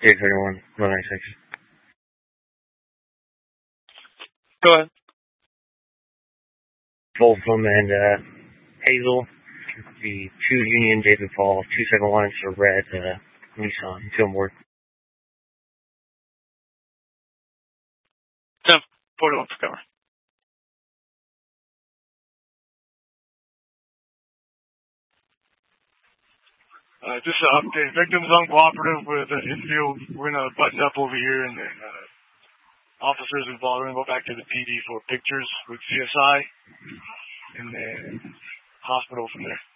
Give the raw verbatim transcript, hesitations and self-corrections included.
J thirty-one, one ninety-six. Go ahead. Both of them and uh, Hazel. The two Union David Paul, two seven one for red uh, Nissan Fillmore. ten forty-one for cover. Uh, just an update. Victim's uncooperative with the infield. We're going to button up over here, and then uh, officers involved are going to go back to the P D for pictures with C S I, and then hospital from there.